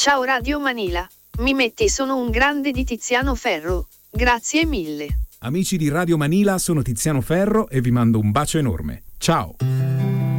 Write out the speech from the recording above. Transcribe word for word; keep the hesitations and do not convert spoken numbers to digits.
Ciao Radio Manila, mi metti sono un grande di Tiziano Ferro, grazie mille. Amici di Radio Manila, sono Tiziano Ferro e vi mando un bacio enorme. Ciao!